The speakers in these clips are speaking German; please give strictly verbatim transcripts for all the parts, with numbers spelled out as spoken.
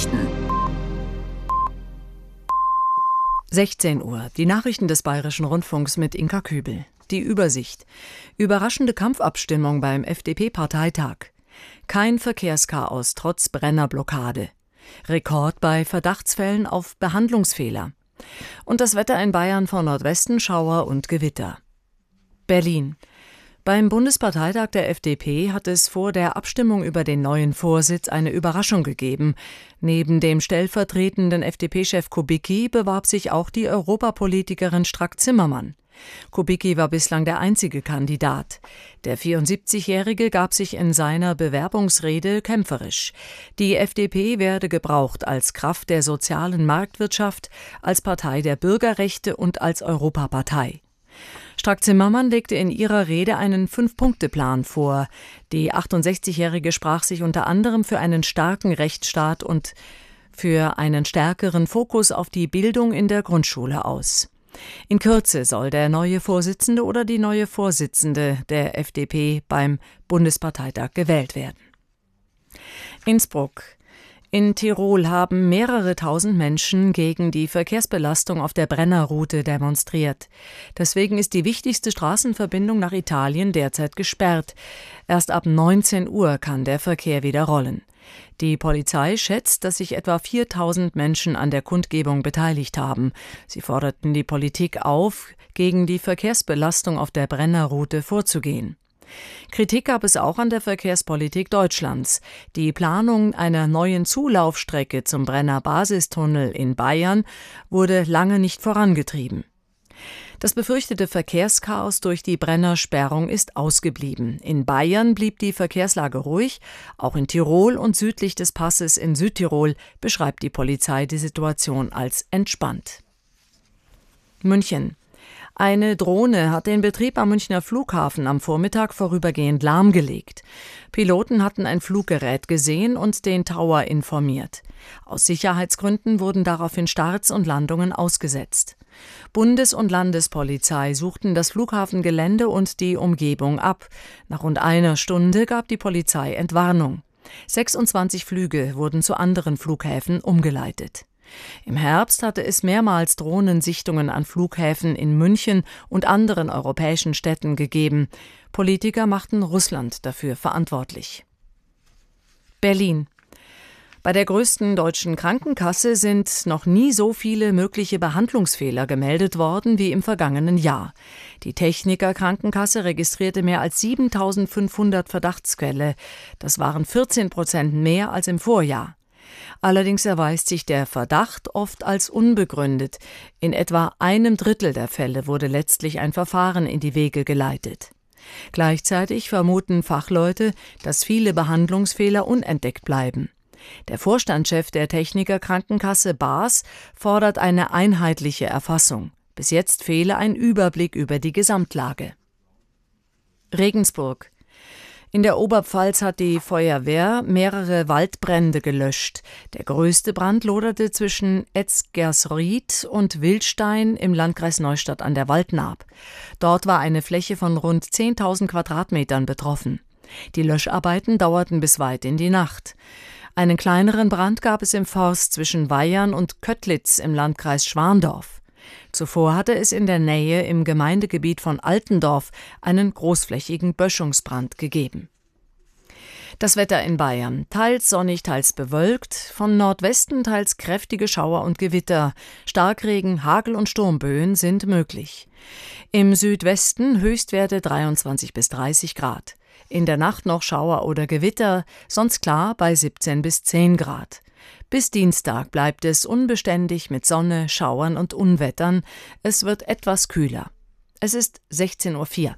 Nachrichten. sechzehn Uhr. Die Nachrichten des Bayerischen Rundfunks mit Inka Kübel. Die Übersicht. Überraschende Kampfabstimmung beim F D P-Parteitag. Kein Verkehrschaos trotz Brennerblockade. Rekord bei Verdachtsfällen auf Behandlungsfehler. Und das Wetter in Bayern von Nordwesten Schauer und Gewitter. Berlin. Beim Bundesparteitag der F D P hat es vor der Abstimmung über den neuen Vorsitz eine Überraschung gegeben. Neben dem stellvertretenden F D P-Chef Kubicki bewarb sich auch die Europapolitikerin Strack-Zimmermann. Kubicki war bislang der einzige Kandidat. Der vierundsiebzigjährige gab sich in seiner Bewerbungsrede kämpferisch. Die F D P werde gebraucht als Kraft der sozialen Marktwirtschaft, als Partei der Bürgerrechte und als Europapartei. Strack-Zimmermann legte in ihrer Rede einen Fünf-Punkte-Plan vor. Die achtundsechzigjährige sprach sich unter anderem für einen starken Rechtsstaat und für einen stärkeren Fokus auf die Bildung in der Grundschule aus. In Kürze soll der neue Vorsitzende oder die neue Vorsitzende der F D P beim Bundesparteitag gewählt werden. Innsbruck. In Tirol haben mehrere tausend Menschen gegen die Verkehrsbelastung auf der Brennerroute demonstriert. Deswegen ist die wichtigste Straßenverbindung nach Italien derzeit gesperrt. Erst ab neunzehn Uhr kann der Verkehr wieder rollen. Die Polizei schätzt, dass sich etwa viertausend Menschen an der Kundgebung beteiligt haben. Sie forderten die Politik auf, gegen die Verkehrsbelastung auf der Brennerroute vorzugehen. Kritik gab es auch an der Verkehrspolitik Deutschlands. Die Planung einer neuen Zulaufstrecke zum Brenner Basistunnel in Bayern wurde lange nicht vorangetrieben. Das befürchtete Verkehrschaos durch die Brennersperrung ist ausgeblieben. In Bayern blieb die Verkehrslage ruhig. Auch in Tirol und südlich des Passes in Südtirol beschreibt die Polizei die Situation als entspannt. München. Eine Drohne hat den Betrieb am Münchner Flughafen am Vormittag vorübergehend lahmgelegt. Piloten hatten ein Fluggerät gesehen und den Tower informiert. Aus Sicherheitsgründen wurden daraufhin Starts und Landungen ausgesetzt. Bundes- und Landespolizei suchten das Flughafengelände und die Umgebung ab. Nach rund einer Stunde gab die Polizei Entwarnung. sechsundzwanzig Flüge wurden zu anderen Flughäfen umgeleitet. Im Herbst hatte es mehrmals Drohnensichtungen an Flughäfen in München und anderen europäischen Städten gegeben. Politiker machten Russland dafür verantwortlich. Berlin. Bei der größten deutschen Krankenkasse sind noch nie so viele mögliche Behandlungsfehler gemeldet worden wie im vergangenen Jahr. Die Techniker Krankenkasse registrierte mehr als siebentausendfünfhundert Verdachtsfälle. Das waren vierzehn Prozent mehr als im Vorjahr. Allerdings erweist sich der Verdacht oft als unbegründet. In etwa einem Drittel der Fälle wurde letztlich ein Verfahren in die Wege geleitet. Gleichzeitig vermuten Fachleute, dass viele Behandlungsfehler unentdeckt bleiben. Der Vorstandschef der Techniker Krankenkasse Baas fordert eine einheitliche Erfassung. Bis jetzt fehle ein Überblick über die Gesamtlage. Regensburg. In der Oberpfalz hat die Feuerwehr mehrere Waldbrände gelöscht. Der größte Brand loderte zwischen Etzgersried und Wildstein im Landkreis Neustadt an der Waldnaab. Dort war eine Fläche von rund zehntausend Quadratmetern betroffen. Die Löscharbeiten dauerten bis weit in die Nacht. Einen kleineren Brand gab es im Forst zwischen Weyern und Köttlitz im Landkreis Schwandorf. Zuvor hatte es in der Nähe im Gemeindegebiet von Altendorf einen großflächigen Böschungsbrand gegeben. Das Wetter in Bayern. Teils sonnig, teils bewölkt. Von Nordwesten teils kräftige Schauer und Gewitter. Starkregen, Hagel und Sturmböen sind möglich. Im Südwesten Höchstwerte dreiundzwanzig bis dreißig Grad. In der Nacht noch Schauer oder Gewitter, sonst klar bei siebzehn bis zehn Grad. Bis Dienstag bleibt es unbeständig mit Sonne, Schauern und Unwettern. Es wird etwas kühler. Es ist sechzehn Uhr vier.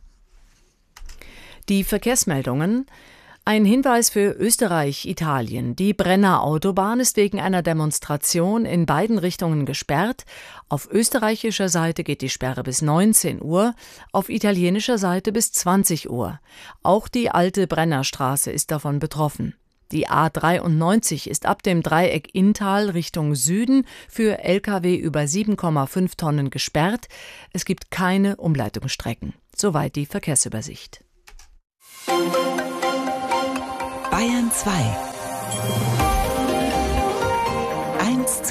Die Verkehrsmeldungen. Ein Hinweis für Österreich-Italien. Die Brenner-Autobahn ist wegen einer Demonstration in beiden Richtungen gesperrt. Auf österreichischer Seite geht die Sperre bis neunzehn Uhr, auf italienischer Seite bis zwanzig Uhr. Auch die alte Brennerstraße ist davon betroffen. Die A dreiundneunzig ist ab dem Dreieck Inntal Richtung Süden für L K W über sieben Komma fünf Tonnen gesperrt. Es gibt keine Umleitungsstrecken. Soweit die Verkehrsübersicht. Bayern zwei.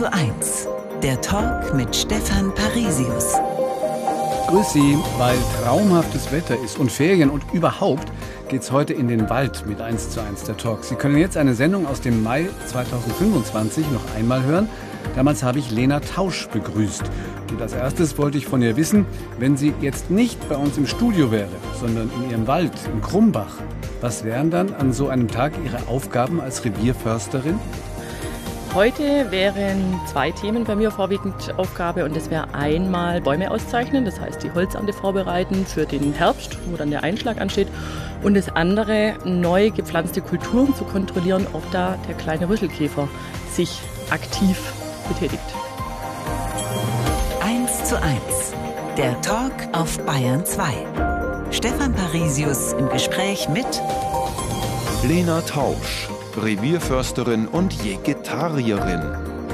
zu eins, der Talk mit Stefan Parisius. Grüß Sie, weil traumhaftes Wetter ist und Ferien und überhaupt geht's heute in den Wald mit eins zu eins der Talk. Sie können jetzt eine Sendung aus dem Mai zweitausendfünfundzwanzig noch einmal hören. Damals habe ich Lena Tausch begrüßt. Und als erstes wollte ich von ihr wissen, wenn sie jetzt nicht bei uns im Studio wäre, sondern in ihrem Wald, in Krumbach, was wären dann an so einem Tag ihre Aufgaben als Revierförsterin? Heute wären zwei Themen bei mir vorwiegend Aufgabe und das wäre einmal Bäume auszeichnen, das heißt die Holzernte vorbereiten für den Herbst, wo dann der Einschlag ansteht, und das andere neu gepflanzte Kulturen zu kontrollieren, ob da der kleine Rüschelkäfer sich aktiv betätigt. eins zu eins, der Talk auf Bayern zwei. Stefan Parisius im Gespräch mit Lena Tausch, Revierförsterin und Vegetarierin.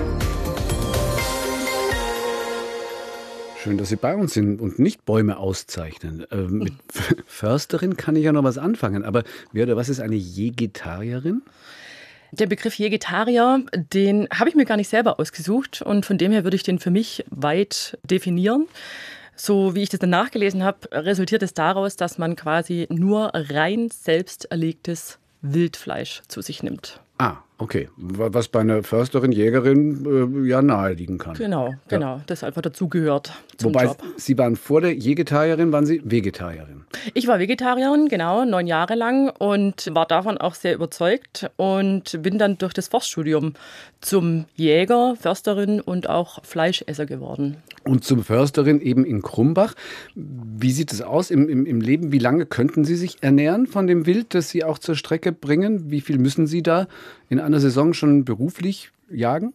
Schön, dass Sie bei uns sind und nicht Bäume auszeichnen. Äh, mit Försterin kann ich ja noch was anfangen, aber wer oder was ist eine Vegetarierin? Der Begriff Vegetarier, den habe ich mir gar nicht selber ausgesucht und von dem her würde ich den für mich weit definieren. So wie ich das dann nachgelesen habe, resultiert es daraus, dass man quasi nur rein selbst erlegtes Wildfleisch zu sich nimmt. Ah, okay. Was bei einer Försterin, Jägerin äh, ja naheliegen kann. Genau, genau. Ja. Das einfach dazugehört zum Wobei, Job. Sie waren vor der Vegetarierin, waren Sie Vegetarierin? Ich war Vegetarierin, genau, neun Jahre lang und war davon auch sehr überzeugt und bin dann durch das Forststudium zum Jäger, Försterin und auch Fleischesser geworden. Und zum Försterin eben in Krumbach. Wie sieht es aus im, im, im Leben? Wie lange könnten Sie sich ernähren von dem Wild, das Sie auch zur Strecke bringen? Wie viel müssen Sie da in einer Saison schon beruflich jagen?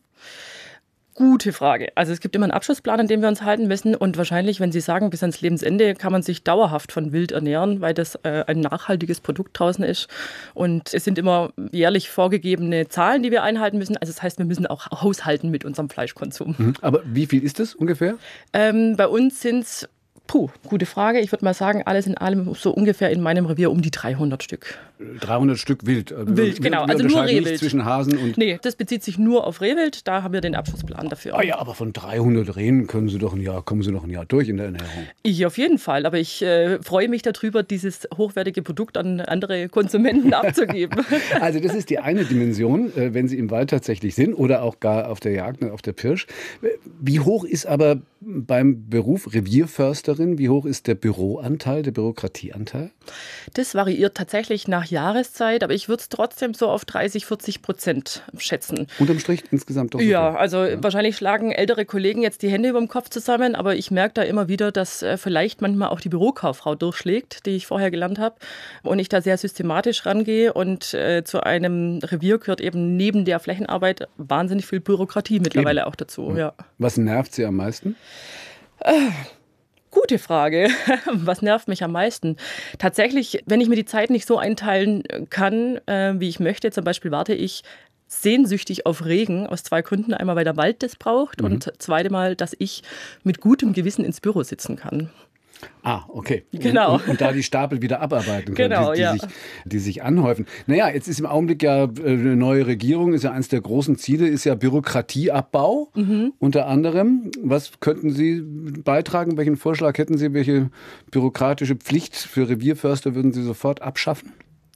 Gute Frage. Also es gibt immer einen Abschlussplan, an dem wir uns halten müssen. Und wahrscheinlich, wenn Sie sagen, bis ans Lebensende kann man sich dauerhaft von Wild ernähren, weil das äh, ein nachhaltiges Produkt draußen ist. Und es sind immer jährlich vorgegebene Zahlen, die wir einhalten müssen. Also das heißt, wir müssen auch haushalten mit unserem Fleischkonsum. Mhm. Aber wie viel ist das ungefähr? Ähm, bei uns sind es, puh, gute Frage. Ich würde mal sagen, alles in allem so ungefähr in meinem Revier um die dreihundert Stück. dreihundert Stück Wild? Wild, genau. Wir also nur Rehwild. Nicht zwischen Hasen und... Nee, das bezieht sich nur auf Rehwild. Da haben wir den Abschlussplan dafür. Ah ja, aber von dreihundert Rehen können Sie doch ein Jahr, kommen Sie doch ein Jahr durch in der Ernährung. Ich auf jeden Fall. Aber ich äh, freue mich darüber, dieses hochwertige Produkt an andere Konsumenten abzugeben. Also das ist die eine Dimension, äh, wenn Sie im Wald tatsächlich sind oder auch gar auf der Jagd, auf der Pirsch. Wie hoch ist aber beim Beruf Revierförsterin, wie hoch ist der Büroanteil, der Bürokratieanteil? Das variiert tatsächlich nach Jahreszeit, aber ich würde es trotzdem so auf dreißig, vierzig Prozent schätzen. Unterm Strich insgesamt doch so Ja, viel. also ja. Wahrscheinlich schlagen ältere Kollegen jetzt die Hände über dem Kopf zusammen, aber ich merke da immer wieder, dass äh, vielleicht manchmal auch die Bürokauffrau durchschlägt, die ich vorher gelernt habe, und ich da sehr systematisch rangehe und äh, zu einem Revier gehört eben neben der Flächenarbeit wahnsinnig viel Bürokratie mittlerweile eben auch dazu. Ja. Was nervt Sie am meisten? Äh, Gute Frage. Was nervt mich am meisten? Tatsächlich, wenn ich mir die Zeit nicht so einteilen kann, äh, wie ich möchte, zum Beispiel warte ich sehnsüchtig auf Regen, aus zwei Gründen. Einmal, weil der Wald das braucht mhm. und zweite Mal, dass ich mit gutem Gewissen ins Büro sitzen kann. Ah, okay. Genau. Und, und da die Stapel wieder abarbeiten können, genau, die, die, ja. sich, die sich anhäufen. Naja, jetzt ist im Augenblick ja eine neue Regierung, ist ja eines der großen Ziele, ist ja Bürokratieabbau mhm. unter anderem. Was könnten Sie beitragen? Welchen Vorschlag hätten Sie? Welche bürokratische Pflicht für Revierförster würden Sie sofort abschaffen?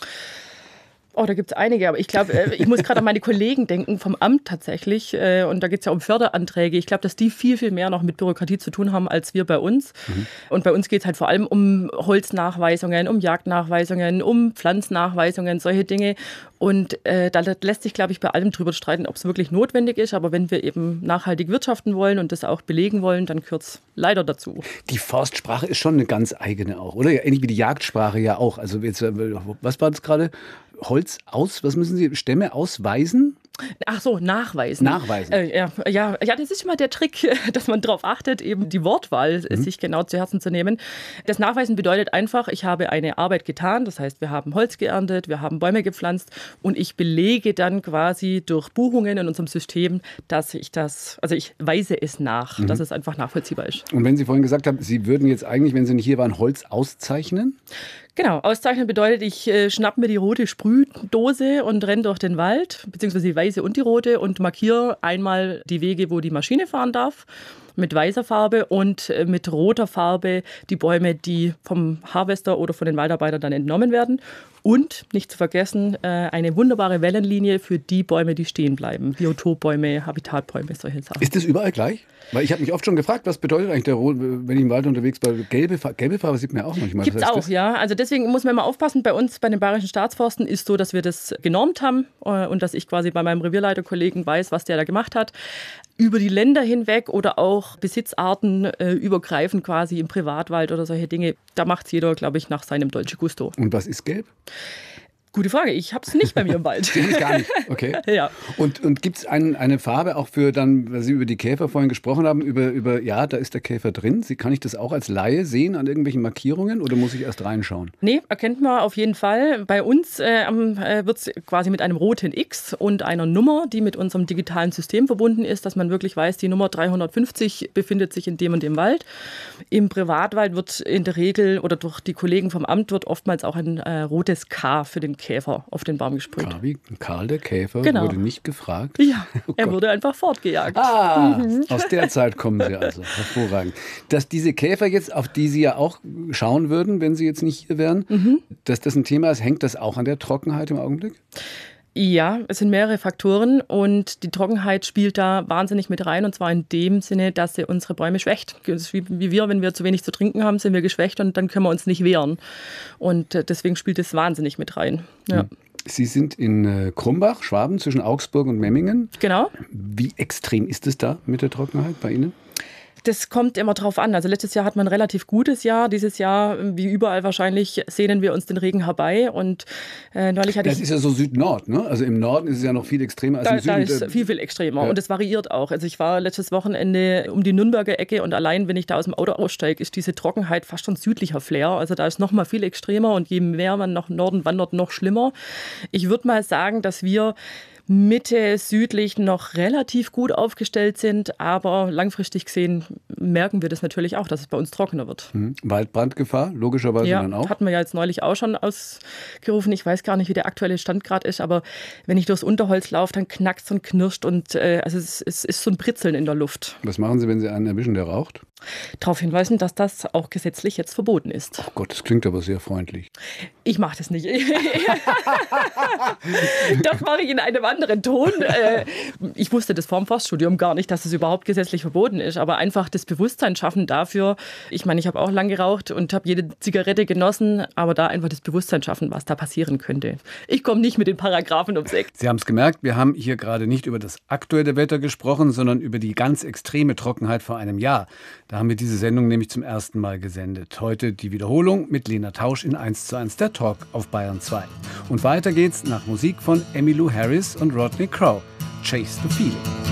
Oh, da gibt es einige, aber ich glaube, ich muss gerade an meine Kollegen denken vom Amt tatsächlich. Und da geht es ja um Förderanträge. Ich glaube, dass die viel, viel mehr noch mit Bürokratie zu tun haben als wir bei uns. Mhm. Und bei uns geht es halt vor allem um Holznachweisungen, um Jagdnachweisungen, um Pflanznachweisungen, solche Dinge. Und äh, da lässt sich, glaube ich, bei allem drüber streiten, ob es wirklich notwendig ist. Aber wenn wir eben nachhaltig wirtschaften wollen und das auch belegen wollen, dann gehört es leider dazu. Die Forstsprache ist schon eine ganz eigene auch, oder? Ja, ähnlich wie die Jagdsprache ja auch. Also jetzt, was war das gerade? Holz aus, was müssen Sie, Stämme ausweisen? Ach so, nachweisen. Nachweisen. Äh, ja, ja, ja, das ist immer der Trick, dass man darauf achtet, eben die Wortwahl mhm. sich genau zu Herzen zu nehmen. Das Nachweisen bedeutet einfach, ich habe eine Arbeit getan, das heißt, wir haben Holz geerntet, wir haben Bäume gepflanzt und ich belege dann quasi durch Buchungen in unserem System, dass ich das, also ich weise es nach, mhm. dass es einfach nachvollziehbar ist. Und wenn Sie vorhin gesagt haben, Sie würden jetzt eigentlich, wenn Sie nicht hier waren, Holz auszeichnen? Genau, auszeichnen bedeutet, ich äh, schnapp mir die rote Sprühdose und renne durch den Wald, beziehungsweise die weiße und die rote und markiere einmal die Wege, wo die Maschine fahren darf, mit weißer Farbe und äh, mit roter Farbe die Bäume, die vom Harvester oder von den Waldarbeitern dann entnommen werden. Und, nicht zu vergessen, äh, eine wunderbare Wellenlinie für die Bäume, die stehen bleiben. Biotopbäume, Habitatbäume, solche Sachen. Ist das überall gleich? Weil ich habe mich oft schon gefragt, was bedeutet eigentlich der Rot, wenn ich im Wald unterwegs bin? Gelbe, gelbe Farbe sieht man ja auch manchmal. Gibt es auch, das? Ja. Also deswegen muss man immer aufpassen. Bei uns, bei den Bayerischen Staatsforsten, ist so, dass wir das genormt haben äh, und dass ich quasi bei meinem Revierleiterkollegen weiß, was der da gemacht hat. Über die Länder hinweg oder auch Besitzarten äh, übergreifend quasi im Privatwald oder solche Dinge, da macht es jeder, glaube ich, nach seinem Dolce Gusto. Und was ist gelb? Gute Frage. Ich habe es nicht bei mir im Wald. Gar nicht. Okay. Ja. Und, und gibt es ein, eine Farbe auch für dann, weil Sie über die Käfer vorhin gesprochen haben, über, über, ja, da ist der Käfer drin. Sie, kann ich das auch als Laie sehen an irgendwelchen Markierungen oder muss ich erst reinschauen? Nee, erkennt man auf jeden Fall. Bei uns äh, äh, wird es quasi mit einem roten X und einer Nummer, die mit unserem digitalen System verbunden ist, dass man wirklich weiß, die Nummer dreihundertfünfzig befindet sich in dem und dem Wald. Im Privatwald wird in der Regel oder durch die Kollegen vom Amt wird oftmals auch ein äh, rotes K für den Käfer auf den Baum gesprüht. Karl, Karl der Käfer genau. wurde nicht gefragt. Ja, oh er wurde einfach fortgejagt. Ah, mhm. Aus der Zeit kommen Sie also. Hervorragend. Dass diese Käfer jetzt, auf die Sie ja auch schauen würden, wenn Sie jetzt nicht hier wären, mhm. dass das ein Thema ist, hängt das auch an der Trockenheit im Augenblick? Ja, es sind mehrere Faktoren und die Trockenheit spielt da wahnsinnig mit rein und zwar in dem Sinne, dass sie unsere Bäume schwächt. Wie wir, wenn wir zu wenig zu trinken haben, sind wir geschwächt und dann können wir uns nicht wehren. Und deswegen spielt es wahnsinnig mit rein. Ja. Sie sind in Krumbach, Schwaben, zwischen Augsburg und Memmingen. Genau. Wie extrem ist es da mit der Trockenheit bei Ihnen? Das kommt immer drauf an. Also letztes Jahr hat man ein relativ gutes Jahr. Dieses Jahr, wie überall wahrscheinlich, sehnen wir uns den Regen herbei. Und äh, neulich hatte das ich... ist ja so Süd-Nord, ne? Also im Norden ist es ja noch viel extremer als da, im Süden. Da ist viel, viel extremer. Ja. Und es variiert auch. Also ich war letztes Wochenende um die Nürnberger Ecke und allein, wenn ich da aus dem Auto aussteige, ist diese Trockenheit fast schon südlicher Flair. Also da ist noch mal viel extremer und je mehr man nach Norden wandert, noch schlimmer. Ich würde mal sagen, dass wir Mitte südlich noch relativ gut aufgestellt sind, aber langfristig gesehen merken wir das natürlich auch, dass es bei uns trockener wird. Mhm. Waldbrandgefahr, logischerweise ja, dann auch. Hatten wir ja jetzt neulich auch schon ausgerufen. Ich weiß gar nicht, wie der aktuelle Stand gerade ist, aber wenn ich durchs Unterholz laufe, dann knackt es und knirscht und äh, also es, es ist so ein Britzeln in der Luft. Was machen Sie, wenn Sie einen erwischen, der raucht? Darauf hinweisen, dass das auch gesetzlich jetzt verboten ist. Oh Gott, das klingt aber sehr freundlich. Ich mache das nicht. Das mache ich in einem anderen Ton. Ich wusste das vor dem Forststudium gar nicht, dass es überhaupt gesetzlich verboten ist. Aber einfach das Bewusstsein schaffen dafür. Ich meine, ich habe auch lang geraucht und habe jede Zigarette genossen. Aber da einfach das Bewusstsein schaffen, was da passieren könnte. Ich komme nicht mit den Paragraphen ums Eck. Sie haben es gemerkt, wir haben hier gerade nicht über das aktuelle Wetter gesprochen, sondern über die ganz extreme Trockenheit vor einem Jahr. Da haben wir diese Sendung nämlich zum ersten Mal gesendet. Heute die Wiederholung mit Lena Tausch in eins zu eins der Talk auf Bayern zwei. Und weiter geht's nach Musik von Emmylou Harris und Rodney Crowell. Chase the Feeling.